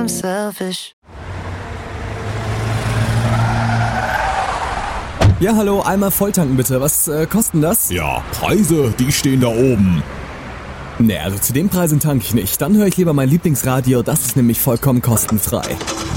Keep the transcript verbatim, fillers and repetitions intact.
I'm selfish. Ja, hallo, einmal volltanken bitte. Was äh, kosten das? Ja, Preise, die stehen da oben. Nee, also zu den Preisen tanke ich nicht. Dann höre ich lieber mein Lieblingsradio, das ist nämlich vollkommen kostenfrei.